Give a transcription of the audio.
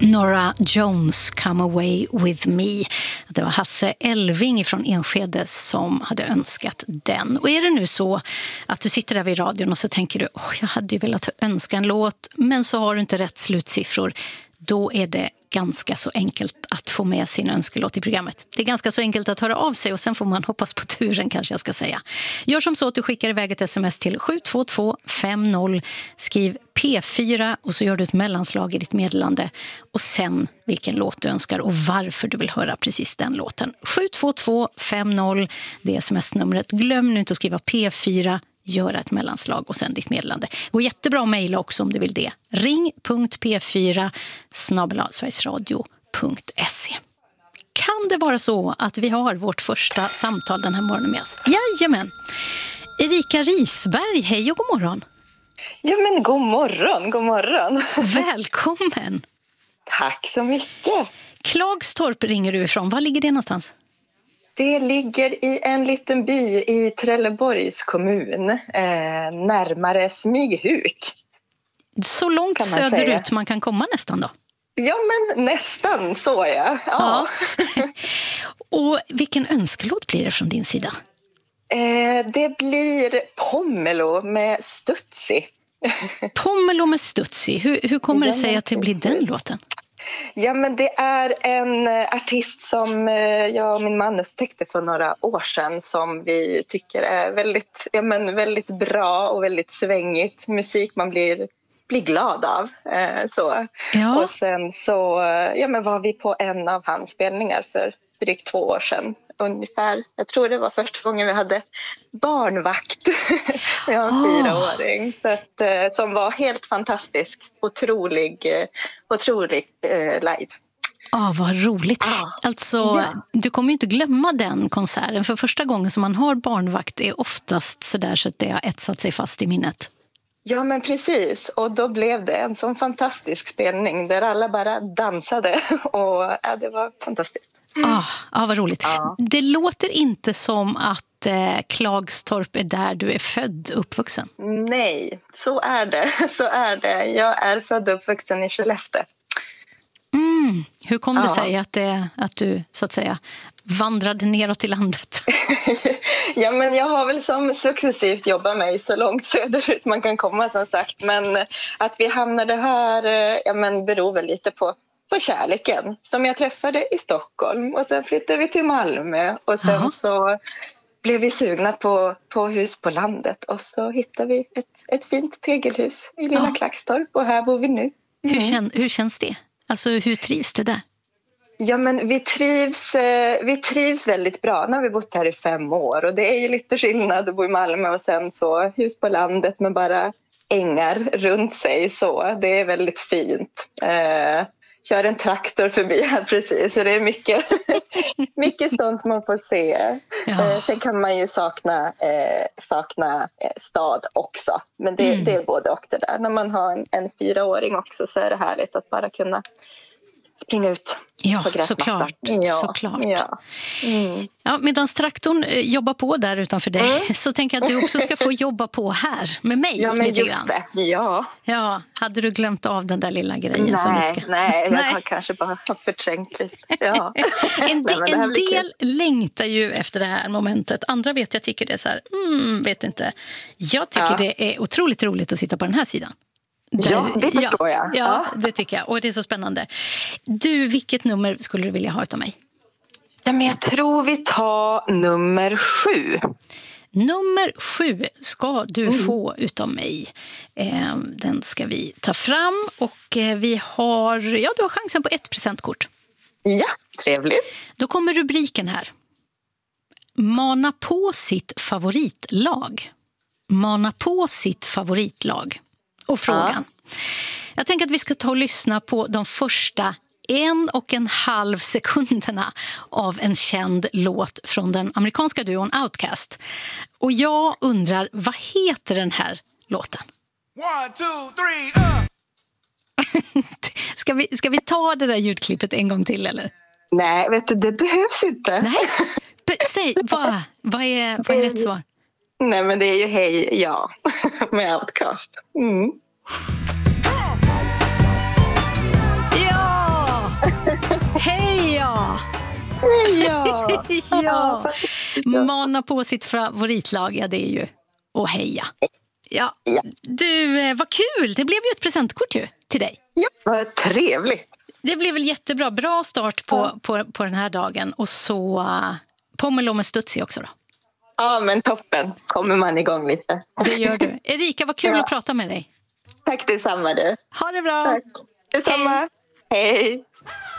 Norah Jones, Come Away With Me. Det var Hasse Elving från Enskede som hade önskat den. Och är det nu så att du sitter där vid radion och så tänker du jag hade ju velat önska en låt, men så har du inte rätt slutsiffror, då är det ganska så enkelt att få med sin önskelåt i programmet. Det är ganska så enkelt att höra av sig och sen får man hoppas på turen, kanske jag ska säga. Gör som så att du skickar iväg ett sms till 72250, skriv P4 och så gör du ett mellanslag i ditt meddelande och sen vilken låt du önskar och varför du vill höra precis den låten. 72250, det är sms-numret. Glöm nu inte att skriva P4, göra ett mellanslag och sen ditt meddelande. Gå jättebra att mejla också om du vill det. ring.p4@sverigesradio.se. Kan det vara så att vi har vårt första samtal den här morgonen med oss? Jajamän. Erika Risberg, hej och god morgon. Ja men god morgon, god morgon. Välkommen. Tack så mycket. Klagstorp ringer du ifrån. Var ligger det någonstans? Det ligger i en liten by i Trelleborgs kommun, närmare Smyghuk. Så långt söderut man kan komma nästan då? Ja men nästan så ja. Och vilken önskelåt blir det från din sida? Det blir Pomelo med Stutzi. Pomelo med Stutzi. Hur kommer det sig att det blir den låten? Ja men det är en artist som jag och min man upptäckte för några år sedan som vi tycker är väldigt bra och väldigt svängigt musik man blir glad av. Så. Ja. Och sen så var vi på en av hans spelningar för drygt 2 år sedan ungefär. Jag tror det var första gången vi hade barnvakt. Jag har en 4-åring. Så att, som var helt fantastisk. Otrolig live. Vad roligt. Alltså, du kommer ju inte glömma den konserten. För första gången som man har barnvakt är oftast sådär så att det har etsat sig fast i minnet. Ja men precis, och då blev det en sån fantastisk spelning där alla bara dansade och det var fantastiskt. Vad roligt. Det låter inte som att Klagstorp är där du är född uppvuxen. Nej, så är det. Jag är född uppvuxen i Skellefteå. Hur kom det sig att du så att säga vandrade neråt i landet? Ja men jag har väl som successivt jobbat mig så långt söderut man kan komma som sagt. Men att vi hamnade här beror väl lite på kärleken som jag träffade i Stockholm. Och sen flyttade vi till Malmö och sen så blev vi sugna på hus på landet. Och så hittade vi ett fint tegelhus i lilla Klagstorp och här bor vi nu. Hur känns det? Alltså hur trivs du där? Ja men vi trivs väldigt bra. Nu har vi bott här i 5 år och det är ju lite skillnad att bo i Malmö och sen så hus på landet med bara ängar runt sig så. Det är väldigt fint. Kör en traktor förbi här precis så det är mycket sånt som man får se. Sen kan man ju sakna stad också. Men det är både och det där. När man har en 4-åring också så är det härligt att bara kunna springa ut på gräsmattan. Såklart. Ja, medan traktorn jobbar på där utanför dig så tänker jag att du också ska få jobba på här med mig. Ja, men just det. Ja, hade du glömt av den där lilla grejen som vi ska... Nej, jag har kanske bara förträngt lite. Ja. En del längtar ju efter det här momentet. Andra jag tycker det är så här, vet inte. Jag tycker det är otroligt roligt att sitta på den här sidan. Ja, det förstår jag. Ja, det tycker jag. Och det är så spännande. Du, vilket nummer skulle du vilja ha utav mig? Ja, men jag tror vi tar nummer 7. Nummer 7 ska du få utav mig. Den ska vi ta fram. Och du har chansen på 1 presentkort. Ja, trevligt. Då kommer rubriken här. Mana på sitt favoritlag. Mana på sitt favoritlag. Och frågan. Jag tänker att vi ska ta och lyssna på de första 1,5 sekunderna av en känd låt från den amerikanska duon Outkast. Och jag undrar, vad heter den här låten? 1, 2, 3, Ska vi ta det där ljudklippet en gång till eller? Nej, vet du, det behövs inte. Nej, säg, vad är rätt svar? Nej, men det är ju Hej ja med Outkast. Ja, Ja, mana på sitt favoritlag, ja det är ju att heja. Ja. Du, vad kul, det blev ju ett presentkort ju, till dig. Ja, vad trevligt. Det blev väl jättebra, bra start på den här dagen. Och så pommel med Stutzi också då. Ja, men toppen. Kommer man igång lite. Det gör du. Erika, vad kul att prata med dig. Tack detsamma du. Ha det bra. Tack. Detsamma. Hej.